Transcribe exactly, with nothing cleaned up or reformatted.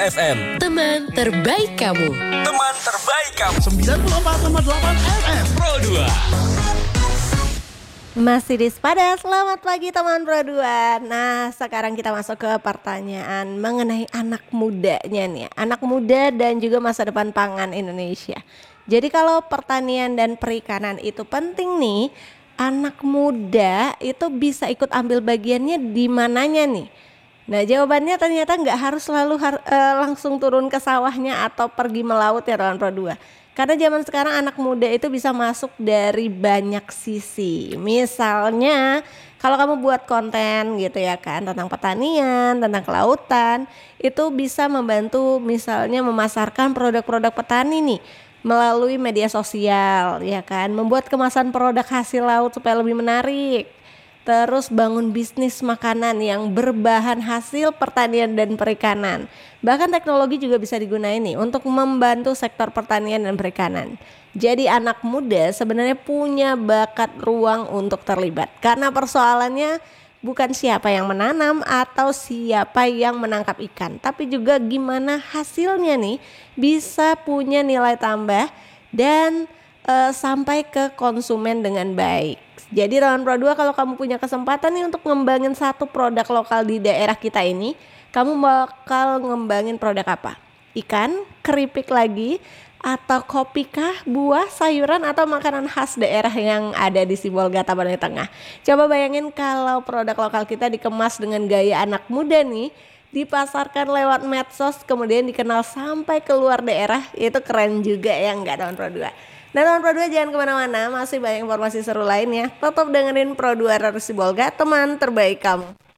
F M. Teman terbaik kamu. Teman terbaik kamu. sembilan puluh empat koma delapan F M Pro dua. Masih di Sepada, selamat pagi teman Pro dua. Nah, sekarang kita masuk ke pertanyaan mengenai anak mudanya nih. Anak muda dan juga masa depan pangan Indonesia. Jadi kalau pertanian dan perikanan itu penting nih, anak muda itu bisa ikut ambil bagiannya di mananya nih? Nah, jawabannya ternyata nggak harus selalu har- eh, langsung turun ke sawahnya atau pergi melaut ya teman Pro dua. Karena zaman sekarang anak muda itu bisa masuk dari banyak sisi. Misalnya kalau kamu buat konten gitu ya kan tentang pertanian, tentang kelautan, itu bisa membantu misalnya memasarkan produk-produk petani nih melalui media sosial ya kan, membuat kemasan produk hasil laut supaya lebih menarik. Terus bangun bisnis makanan yang berbahan hasil pertanian dan perikanan. Bahkan teknologi juga bisa digunakan nih untuk membantu sektor pertanian dan perikanan. Jadi anak muda sebenarnya punya bakat ruang untuk terlibat. Karena persoalannya bukan siapa yang menanam atau siapa yang menangkap ikan, tapi juga gimana hasilnya nih bisa punya nilai tambah dan e, sampai ke konsumen dengan baik. Jadi teman Pro dua, kalau kamu punya kesempatan nih untuk ngembangin satu produk lokal di daerah kita ini, kamu bakal ngembangin produk apa? Ikan, keripik lagi, atau kopi kah, buah, sayuran, atau makanan khas daerah yang ada di Sibolga, Tabanan Tengah. Coba bayangin kalau produk lokal kita dikemas dengan gaya anak muda nih, dipasarkan lewat medsos, kemudian dikenal sampai keluar daerah, itu keren juga ya enggak teman Pro dua. Dan teman Pro dua jangan kemana-mana, masih banyak informasi seru lainnya. Tetap dengerin Pro dua Rarus Sibolga, teman terbaik kamu.